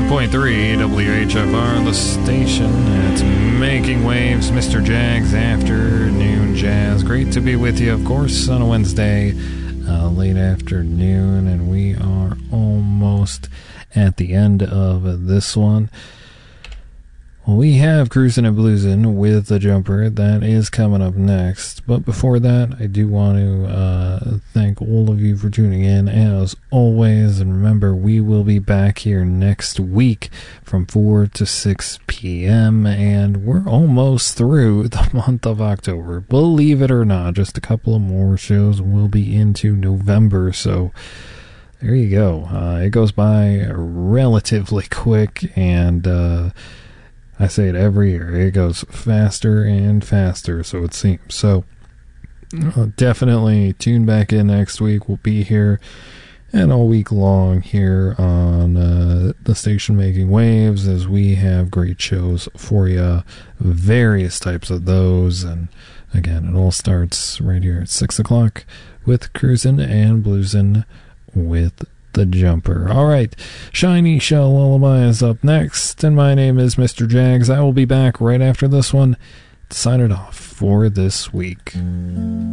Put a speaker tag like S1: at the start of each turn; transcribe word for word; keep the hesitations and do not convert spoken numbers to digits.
S1: point three W H F R, the station. It's Making Waves, Mister Jags Afternoon Jazz. Great to be with you, of course, on a Wednesday, uh, late afternoon, and we are almost at the end of this one. Well, we have Cruisin' and Bluesin' with the Jumper. That is coming up next. But before that, I do want to uh, thank all of you for tuning in, as always. And remember, we will be back here next week from four to six p.m. And we're almost through the month of October. Believe it or not, just a couple of more shows and we'll be into November. So there you go. Uh, it goes by relatively quick, and uh, I say it every year. It goes faster and faster, so it seems. So uh, definitely tune back in next week. We'll be here and all week long here on uh, the station Making Waves, as we have great shows for you, various types of those. And again, it all starts right here at six o'clock with Cruisin' and Bluesin' with the Jumper. All right, Shiny Shell Lullaby is up next, and my name is Mister Jags. I will be back right after this one to sign it off for this week.